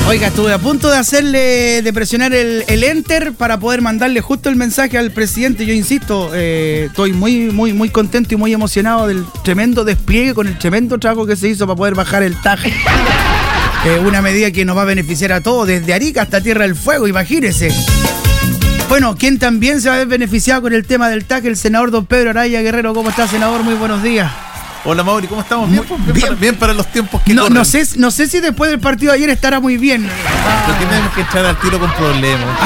Oiga, estuve a punto de presionar el enter para poder mandarle justo el mensaje al presidente. Yo insisto, estoy muy contento y muy emocionado del tremendo despliegue con el tremendo trabajo que se hizo para poder bajar el TAG. Una medida que nos va a beneficiar a todos, desde Arica hasta Tierra del Fuego, imagínense. Bueno, quien también se va a ver beneficiado con el tema del TAG, el senador don Pedro Araya Guerrero. ¿Cómo está, senador? Muy buenos días. Hola, Mauri, ¿cómo estamos? Bien para los tiempos que corren. No sé si después del partido de ayer estará muy bien. Pero tenemos que echar al tiro con problemas.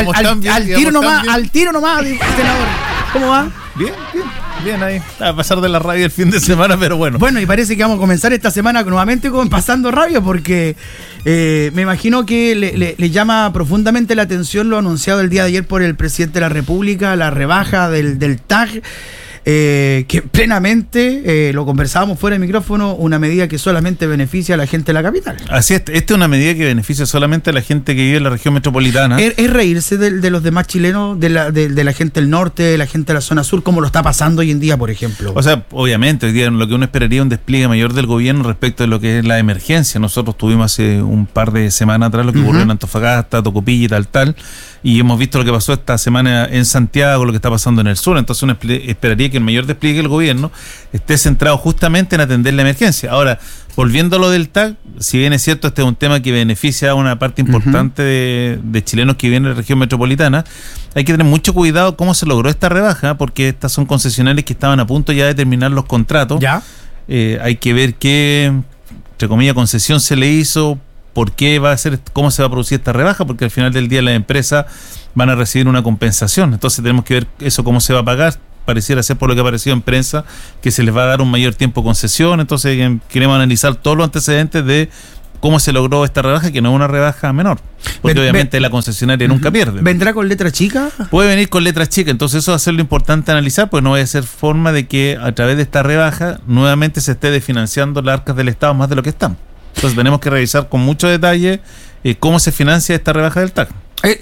Al tiro nomás, senador. ¿Cómo va? Bien ahí. A pasar de la rabia el fin de semana, pero bueno. Bueno, y parece que vamos a comenzar esta semana nuevamente con pasando rabia, porque me imagino que le llama profundamente la atención lo anunciado el día de ayer por el presidente de la República, la rebaja del TAG. Que plenamente, lo conversábamos fuera de micrófono, una medida que solamente beneficia a la gente de la capital. Así es, esta es una medida que beneficia solamente a la gente que vive en la región metropolitana. Es reírse de los demás chilenos, de la gente del norte, de la gente de la zona sur, como lo está pasando hoy en día, por ejemplo. O sea, obviamente, hoy día lo que uno esperaría es un despliegue mayor del gobierno respecto de lo que es la emergencia. Nosotros tuvimos hace un par de semanas atrás lo que ocurrió en Antofagasta, Tocopilla y tal, y hemos visto lo que pasó esta semana en Santiago, lo que está pasando en el sur. Entonces uno esperaría que el mayor despliegue del gobierno esté centrado justamente en atender la emergencia. Ahora, volviendo a lo del TAG, si bien es cierto, este es un tema que beneficia a una parte importante de chilenos que viven en la región metropolitana, hay que tener mucho cuidado cómo se logró esta rebaja, porque estas son concesionarios que estaban a punto ya de terminar los contratos. ¿Ya? Hay que ver qué, entre comillas, concesión se le hizo, por qué va a ser, cómo se va a producir esta rebaja, porque al final del día las empresas van a recibir una compensación. Entonces tenemos que ver eso, cómo se va a pagar. Pareciera ser, por lo que ha aparecido en prensa, que se les va a dar un mayor tiempo de concesión. Entonces queremos analizar todos los antecedentes de cómo se logró esta rebaja, que no es una rebaja menor, porque obviamente la concesionaria nunca pierde. ¿Vendrá con letra chica? Puede venir con letras chicas, entonces eso va a ser lo importante analizar, pues no va a ser forma de que a través de esta rebaja nuevamente se esté desfinanciando las arcas del Estado más de lo que están. Entonces tenemos que revisar con mucho detalle cómo se financia esta rebaja del TAG.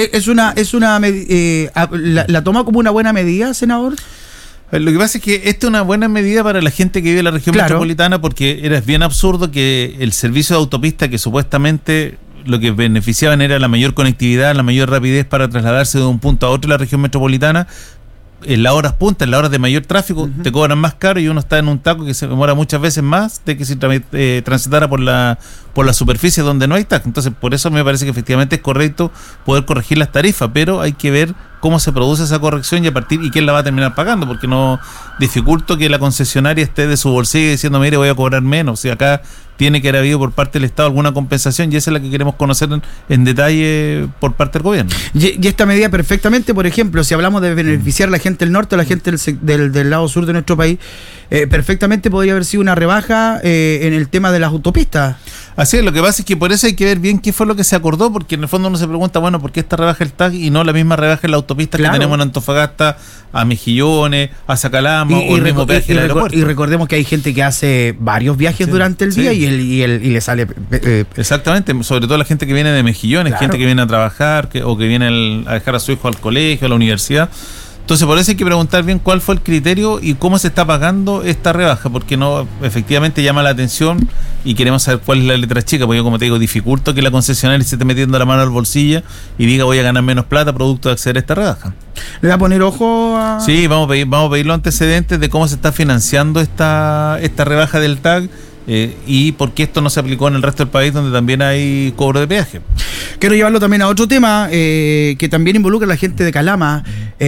¿La toma como una buena medida, senador? Lo que pasa es que esta es una buena medida para la gente que vive en la región metropolitana, porque era bien absurdo que el servicio de autopista, que supuestamente lo que beneficiaban era la mayor conectividad, la mayor rapidez para trasladarse de un punto a otro de la región metropolitana, en las horas puntas, en las horas de mayor tráfico, te cobran más caro y uno está en un taco que se demora muchas veces más de que si transitara por la superficie donde no hay TAG. Entonces, por eso me parece que efectivamente es correcto poder corregir las tarifas, pero hay que ver cómo se produce esa corrección y quién la va a terminar pagando, porque no dificulto que la concesionaria esté de su bolsillo diciendo, mire, voy a cobrar menos. Si acá tiene que haber habido por parte del Estado alguna compensación, y esa es la que queremos conocer en detalle por parte del gobierno. Y esta medida perfectamente, por ejemplo, si hablamos de beneficiar a la gente del norte o a la gente del lado sur de nuestro país, perfectamente podría haber sido una rebaja en el tema de las autopistas. Así es, lo que pasa es que por eso hay que ver bien qué fue lo que se acordó, porque en el fondo uno se pregunta, bueno, ¿por qué esta rebaja el TAG y no la misma rebaja en la autopista que tenemos en Antofagasta, a Mejillones, a Zacalama o el mismo peaje del aeropuerto? Y recordemos que hay gente que hace varios viajes durante el día y le sale... Exactamente, sobre todo la gente que viene de Mejillones, gente que viene a trabajar o que viene a dejar a su hijo al colegio, a la universidad. Entonces, por eso hay que preguntar bien cuál fue el criterio y cómo se está pagando esta rebaja, porque no, efectivamente llama la atención y queremos saber cuál es la letra chica, porque yo, como te digo, dificulto que la concesionaria se esté metiendo la mano al bolsillo y diga voy a ganar menos plata producto de acceder a esta rebaja. ¿Le va a poner ojo a...? Sí, vamos a pedir los antecedentes de cómo se está financiando esta rebaja del TAG. Y por qué esto no se aplicó en el resto del país, donde también hay cobro de peaje. Quiero llevarlo también a otro tema que también involucra a la gente de Calama,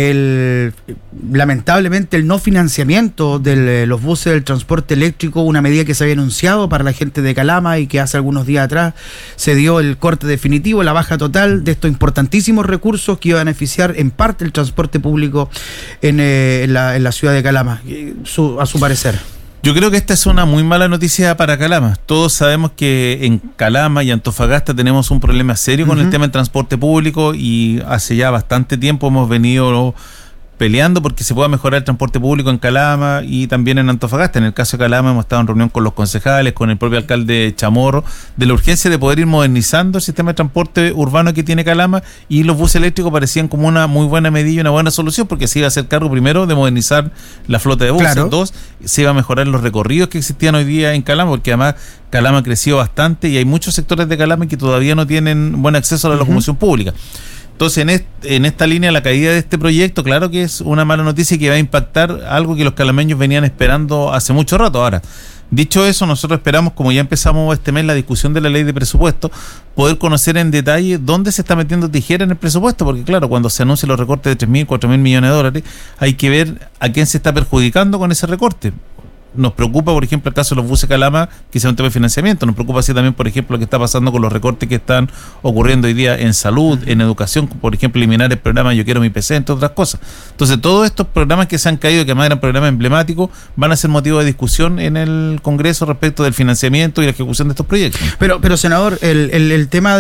lamentablemente el no financiamiento de los buses del transporte eléctrico, una medida que se había anunciado para la gente de Calama y que hace algunos días atrás se dio el corte definitivo, la baja total de estos importantísimos recursos que iba a beneficiar en parte el transporte público en la ciudad de Calama, a su parecer. Yo creo que esta es una muy mala noticia para Calama. Todos sabemos que en Calama y Antofagasta tenemos un problema serio con el tema del transporte público, y hace ya bastante tiempo hemos venido peleando porque se pueda mejorar el transporte público en Calama y también en Antofagasta. En el caso de Calama hemos estado en reunión con los concejales, con el propio alcalde Chamorro, de la urgencia de poder ir modernizando el sistema de transporte urbano que tiene Calama, y los buses eléctricos parecían como una muy buena medida y una buena solución, porque se iba a hacer cargo primero de modernizar la flota de buses, claro. Dos, se iba a mejorar los recorridos que existían hoy día en Calama, porque además Calama creció bastante y hay muchos sectores de Calama que todavía no tienen buen acceso a la locomoción pública. Entonces, en esta línea, la caída de este proyecto, claro que es una mala noticia que va a impactar algo que los calameños venían esperando hace mucho rato. Ahora, dicho eso, nosotros esperamos, como ya empezamos este mes la discusión de la ley de presupuesto, poder conocer en detalle dónde se está metiendo tijera en el presupuesto, porque claro, cuando se anuncian los recortes de 3.000, 4.000 millones de dólares, hay que ver a quién se está perjudicando con ese recorte. Nos preocupa, por ejemplo, el caso de los buses Calama, que sea un tema de financiamiento. Nos preocupa así también, por ejemplo, lo que está pasando con los recortes que están ocurriendo hoy día en salud, en educación, por ejemplo, eliminar el programa Yo Quiero Mi PC, entre otras cosas. Entonces, todos estos programas que se han caído, que además eran programas emblemáticos, van a ser motivo de discusión en el Congreso respecto del financiamiento y la ejecución de estos proyectos. Pero senador, el tema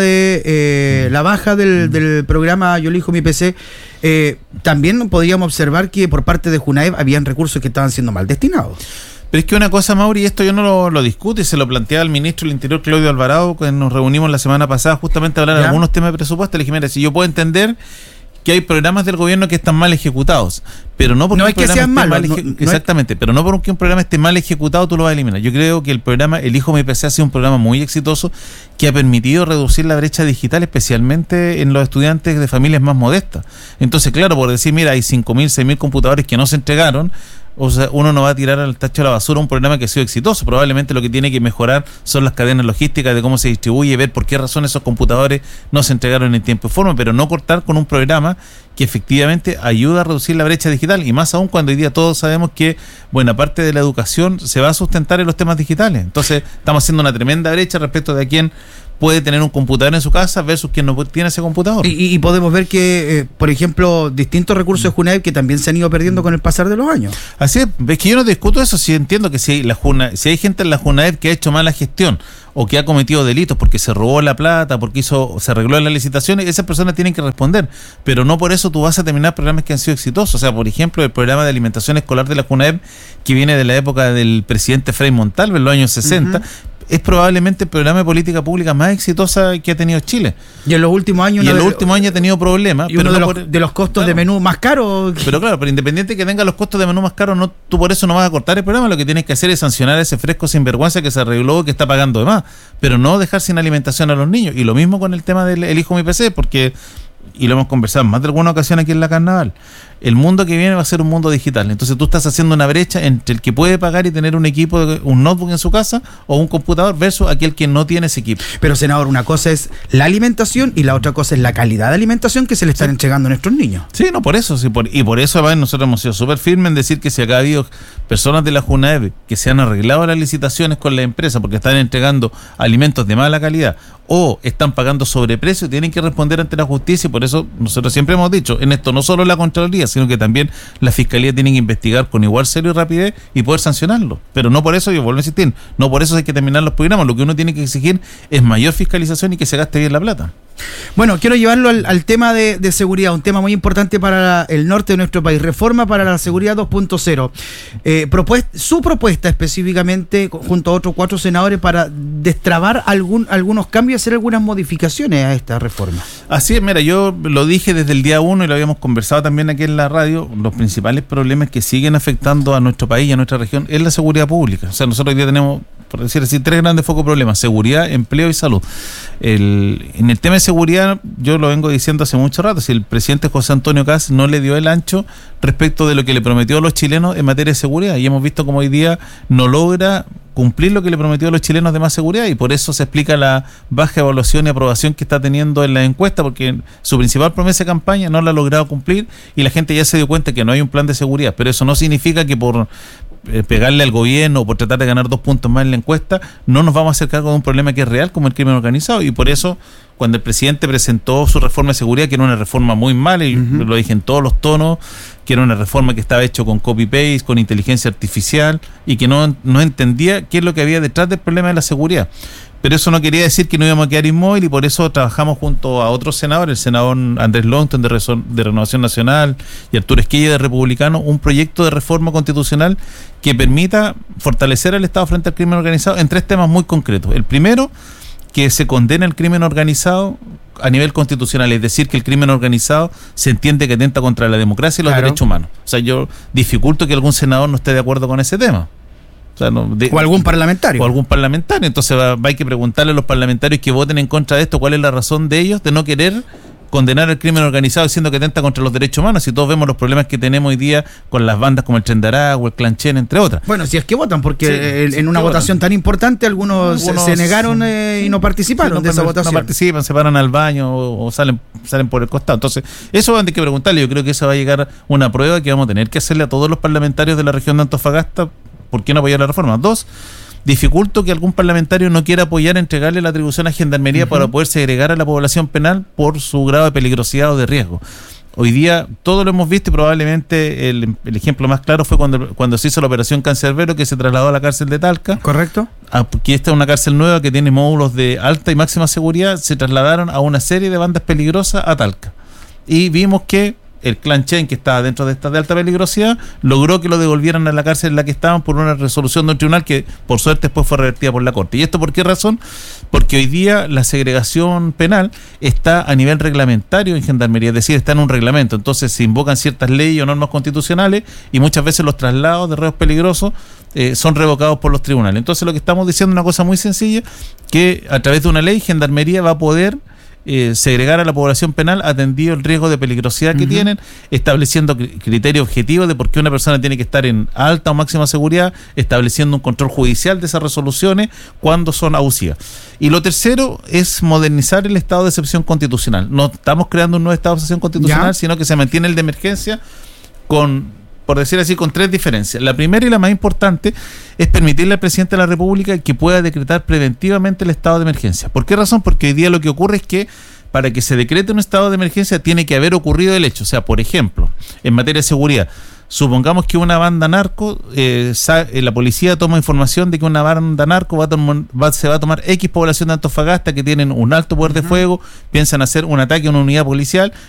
de la baja del programa Yo Elijo Mi PC, también podríamos observar que por parte de Junaev habían recursos que estaban siendo mal destinados. Pero es que una cosa, Mauri, y esto yo no lo discuto, y se lo planteaba al ministro del Interior, Claudio Alvarado, cuando nos reunimos la semana pasada justamente a hablar de algunos temas de presupuesto. Le dije, mira, si yo puedo entender que hay programas del gobierno que están mal ejecutados, pero no porque no es que sean malos, exactamente, pero no porque un programa esté mal ejecutado tú lo vas a eliminar. Yo creo que el programa Elijo Mi PC ha sido un programa muy exitoso que ha permitido reducir la brecha digital, especialmente en los estudiantes de familias más modestas. Entonces, claro, por decir, mira, hay 5.000, 6.000 computadores que no se entregaron, o sea, uno no va a tirar al tacho de la basura un programa que ha sido exitoso. Probablemente lo que tiene que mejorar son las cadenas logísticas de cómo se distribuye, ver por qué razón esos computadores no se entregaron en tiempo y forma, pero no cortar con un programa que efectivamente ayuda a reducir la brecha digital, y más aún cuando hoy día todos sabemos que buena parte de la educación se va a sustentar en los temas digitales. Entonces estamos haciendo una tremenda brecha respecto de quién puede tener un computador en su casa versus quien no tiene ese computador. Y podemos ver que, por ejemplo, distintos recursos de Junaev que también se han ido perdiendo con el pasar de los años. Así es que yo no discuto eso, si entiendo que si hay gente en la Junaev que ha hecho mala gestión o que ha cometido delitos porque se robó la plata, porque se arregló en las licitaciones, esas personas tienen que responder, pero no por eso tú vas a terminar programas que han sido exitosos. O sea, por ejemplo, el programa de alimentación escolar de la Junaev, que viene de la época del presidente Frei Montalva en los años 60, es probablemente el programa de política pública más exitosa que ha tenido Chile. Y en los últimos años ha tenido problemas. Y pero uno de los costos de menú más caros. Pero independiente que tenga los costos de menú más caros, tú por eso no vas a cortar el programa. Lo que tienes que hacer es sancionar a ese fresco sinvergüenza que se arregló y que está pagando de más, pero no dejar sin alimentación a los niños. Y lo mismo con el tema del Elijo Mi PC, porque, y lo hemos conversado en más de alguna ocasión aquí en la Carnaval, el mundo que viene va a ser un mundo digital. Entonces tú estás haciendo una brecha entre el que puede pagar y tener un equipo, un notebook en su casa o un computador, versus aquel que no tiene ese equipo. Pero, senador, una cosa es la alimentación y la otra cosa es la calidad de alimentación que se le están entregando a nuestros niños. Sí, no, por eso. Y por eso además nosotros hemos sido súper firmes en decir que si acá ha habido personas de la Junaev que se han arreglado las licitaciones con la empresa porque están entregando alimentos de mala calidad o están pagando sobreprecio, tienen que responder ante la justicia. Y por eso nosotros siempre hemos dicho, en esto no solo la Contraloría, sino que también la Fiscalía tiene que investigar con igual serio y rapidez y poder sancionarlo. Pero no por eso, yo vuelvo a insistir, no por eso hay que terminar los programas. Lo que uno tiene que exigir es mayor fiscalización y que se gaste bien la plata. Bueno, quiero llevarlo al tema de seguridad, un tema muy importante para el norte de nuestro país. Reforma para la seguridad 2.0. Su propuesta específicamente, junto a otros 4 senadores, para destrabar algunos cambios y hacer algunas modificaciones a esta reforma. Así es, mira, yo lo dije desde el día 1 y lo habíamos conversado también aquí en la radio. Los principales problemas que siguen afectando a nuestro país y a nuestra región es la seguridad pública. O sea, nosotros hoy día tenemos, por decir así, 3 grandes focos de problemas: seguridad, empleo y salud. En el tema de seguridad, yo lo vengo diciendo hace mucho rato, si el presidente José Antonio Kast no le dio el ancho respecto de lo que le prometió a los chilenos en materia de seguridad, y hemos visto como hoy día no logra cumplir lo que le prometió a los chilenos de más seguridad, y por eso se explica la baja evaluación y aprobación que está teniendo en la encuesta, porque su principal promesa de campaña no la ha logrado cumplir y la gente ya se dio cuenta que no hay un plan de seguridad. Pero eso no significa que por pegarle al gobierno o por tratar de ganar 2 puntos más en la encuesta no nos vamos a hacer cargo de un problema que es real como el crimen organizado, y por eso cuando el presidente presentó su reforma de seguridad, que era una reforma muy mala, y lo dije en todos los tonos, que era una reforma que estaba hecho con copy-paste, con inteligencia artificial, y que no entendía qué es lo que había detrás del problema de la seguridad. Pero eso no quería decir que no íbamos a quedar inmóviles, y por eso trabajamos junto a otros senadores, el senador Andrés Longton de Renovación Nacional y Arturo Esquella de Republicano, un proyecto de reforma constitucional que permita fortalecer al Estado frente al crimen organizado en 3 temas muy concretos. El primero, que se condene el crimen organizado a nivel constitucional, es decir, que el crimen organizado se entiende que atenta contra la democracia y los derechos humanos. O sea, yo dificulto que algún senador no esté de acuerdo con ese tema. O sea, o algún parlamentario. O algún parlamentario. Entonces hay que preguntarle a los parlamentarios que voten en contra de esto cuál es la razón de ellos de no querer condenar el crimen organizado diciendo que atenta contra los derechos humanos, y todos vemos los problemas que tenemos hoy día con las bandas como el Tren de Aragua, el Clan Chen, entre otras. Bueno, si es que votan, porque en una votación tan importante algunos se negaron y no participaron de esa votación. No participan, se paran al baño o salen por el costado. Entonces, eso hay que preguntarle. Yo creo que esa va a llegar una prueba que vamos a tener que hacerle a todos los parlamentarios de la región de Antofagasta. ¿Por qué no apoyar la reforma? 2, dificulto que algún parlamentario no quiera apoyar entregarle la atribución a Gendarmería para poder segregar a la población penal por su grado de peligrosidad o de riesgo. Hoy día todo lo hemos visto, y probablemente el ejemplo más claro fue cuando se hizo la operación Cancerbero, que se trasladó a la cárcel de Talca. Correcto. Aquí esta es una cárcel nueva que tiene módulos de alta y máxima seguridad. Se trasladaron a una serie de bandas peligrosas a Talca. Y vimos que el Clan Chen, que estaba dentro de esta de alta peligrosidad, logró que lo devolvieran a la cárcel en la que estaban por una resolución de un tribunal que por suerte después fue revertida por la Corte. ¿Y esto por qué razón? Porque hoy día la segregación penal está a nivel reglamentario en Gendarmería, es decir, está en un reglamento. Entonces se invocan ciertas leyes o normas constitucionales y muchas veces los traslados de reos peligrosos son revocados por los tribunales. Entonces lo que estamos diciendo es una cosa muy sencilla, que a través de una ley Gendarmería va a poder segregar a la población penal atendido el riesgo de peligrosidad que tienen, estableciendo criterios objetivos de por qué una persona tiene que estar en alta o máxima seguridad, estableciendo un control judicial de esas resoluciones cuando son abusivas. Y lo tercero es modernizar el estado de excepción constitucional. No estamos creando un nuevo estado de excepción constitucional, sino que se mantiene el de emergencia por decir así, con 3 diferencias. La primera y la más importante es permitirle al presidente de la República que pueda decretar preventivamente el estado de emergencia. ¿Por qué razón? Porque hoy día lo que ocurre es que para que se decrete un estado de emergencia tiene que haber ocurrido el hecho. O sea, por ejemplo, en materia de seguridad, supongamos que una banda narco, la policía toma información de que una banda narco se va a tomar X población de Antofagasta que tienen un alto poder de fuego, piensan hacer un ataque a una unidad policial